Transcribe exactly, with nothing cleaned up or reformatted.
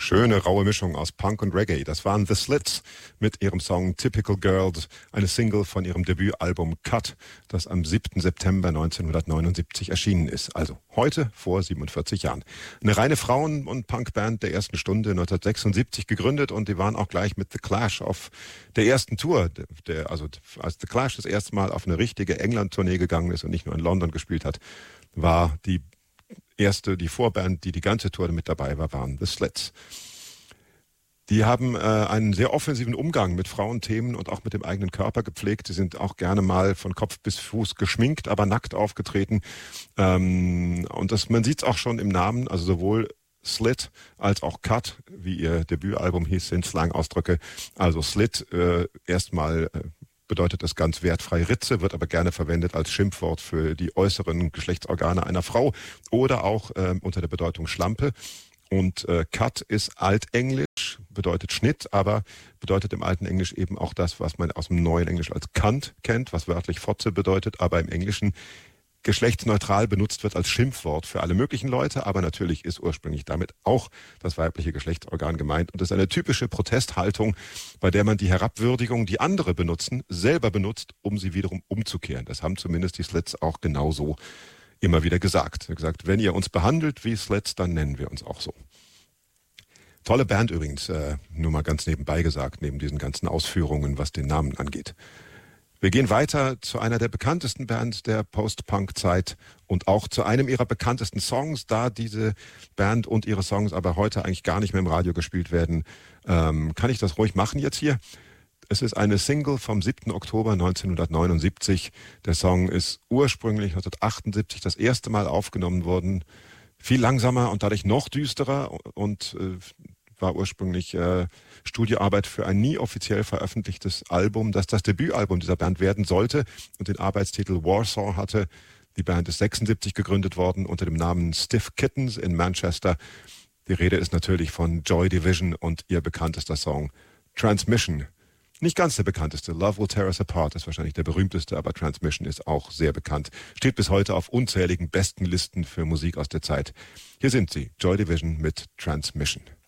Schöne, raue Mischung aus Punk und Reggae. Das waren The Slits mit ihrem Song Typical Girls, eine Single von ihrem Debütalbum Cut, das am siebten September neunzehnhundertneunundsiebzig erschienen ist. Also heute vor siebenundvierzig Jahren. Eine reine Frauen- und Punkband der ersten Stunde, neunzehnhundertsechsundsiebzig gegründet, und die waren auch gleich mit The Clash auf der ersten Tour. Der, also als The Clash das erste Mal auf eine richtige England-Tournee gegangen ist und nicht nur in London gespielt hat, war die erste, die Vorband, die die ganze Tour mit dabei war, waren The Slits. Die haben äh, einen sehr offensiven Umgang mit Frauenthemen und auch mit dem eigenen Körper gepflegt. Sie sind auch gerne mal von Kopf bis Fuß geschminkt, aber nackt aufgetreten. Ähm, und das, man sieht es auch schon im Namen, also sowohl Slit als auch Cut, wie ihr Debütalbum hieß, sind Slang-Ausdrücke. Also Slit äh, erstmal äh, bedeutet das ganz wertfrei Ritze, wird aber gerne verwendet als Schimpfwort für die äußeren Geschlechtsorgane einer Frau oder auch äh, unter der Bedeutung Schlampe. Und äh, Cut ist Altenglisch, bedeutet Schnitt, aber bedeutet im alten Englisch eben auch das, was man aus dem neuen Englisch als Cunt kennt, was wörtlich Fotze bedeutet, aber im Englischen geschlechtsneutral benutzt wird als Schimpfwort für alle möglichen Leute, aber natürlich ist ursprünglich damit auch das weibliche Geschlechtsorgan gemeint. Und das ist eine typische Protesthaltung, bei der man die Herabwürdigung, die andere benutzen, selber benutzt, um sie wiederum umzukehren. Das haben zumindest die Slits auch genauso immer wieder gesagt. Er hat gesagt, wenn ihr uns behandelt wie Slits, dann nennen wir uns auch so. Tolle Band übrigens, äh, nur mal ganz nebenbei gesagt, neben diesen ganzen Ausführungen, was den Namen angeht. Wir gehen weiter zu einer der bekanntesten Bands der Post-Punk-Zeit und auch zu einem ihrer bekanntesten Songs. Da diese Band und ihre Songs aber heute eigentlich gar nicht mehr im Radio gespielt werden, ähm, kann ich das ruhig machen jetzt hier. Es ist eine Single vom siebten Oktober neunzehnhundertneunundsiebzig. Der Song ist ursprünglich neunzehnhundertachtundsiebzig das erste Mal aufgenommen worden. Viel langsamer und dadurch noch düsterer und äh, war ursprünglich äh, Studioarbeit für ein nie offiziell veröffentlichtes Album, das das Debütalbum dieser Band werden sollte und den Arbeitstitel Warsaw hatte. Die Band ist sechsundsiebzig gegründet worden unter dem Namen Stiff Kittens in Manchester. Die Rede ist natürlich von Joy Division und ihr bekanntester Song Transmission. Nicht ganz der bekannteste. Love Will Tear Us Apart ist wahrscheinlich der berühmteste, aber Transmission ist auch sehr bekannt. Steht bis heute auf unzähligen besten Listen für Musik aus der Zeit. Hier sind sie, Joy Division mit Transmission.